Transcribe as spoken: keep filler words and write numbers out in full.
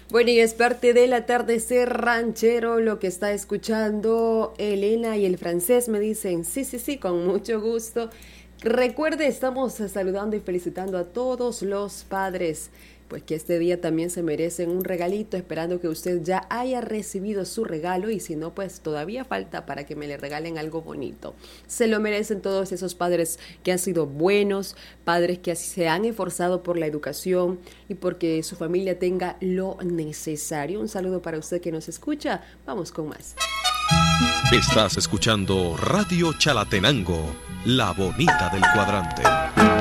Bueno, y es parte del atardecer ranchero lo que está escuchando Elena y el francés. Me dicen, sí, sí, sí, con mucho gusto. Recuerde, estamos saludando y felicitando a todos los padres, pues que este día también se merecen un regalito, esperando que usted ya haya recibido su regalo y si no, pues todavía falta para que me le regalen algo bonito. Se lo merecen todos esos padres que han sido buenos, padres que así se han esforzado por la educación y porque su familia tenga lo necesario. Un saludo para usted que nos escucha. Vamos con más. Estás escuchando Radio Chalatenango, la bonita del cuadrante.